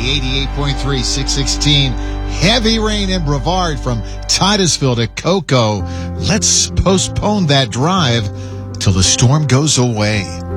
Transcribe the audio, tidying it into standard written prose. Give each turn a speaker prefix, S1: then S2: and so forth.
S1: 88.3, 616. Heavy rain in Brevard from Titusville to Cocoa. Let's postpone that drive till the storm goes away.